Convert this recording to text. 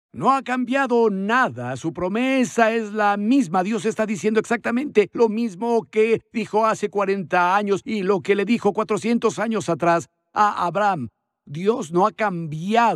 No ha cambiado nada, su promesa es la misma. Dios está diciendo exactamente lo mismo que dijo hace 40 años y lo que le dijo 400 años atrás a Abraham. Dios no ha cambiado.